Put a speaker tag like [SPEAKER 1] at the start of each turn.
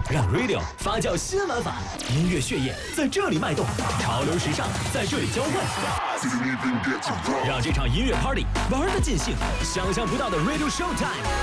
[SPEAKER 1] 让 Radio 发酵新玩法，音乐血液在这里脉动，潮流时尚在这里交汇，让这场音乐 Party 玩得尽兴，想象不到的 Radio Showtime。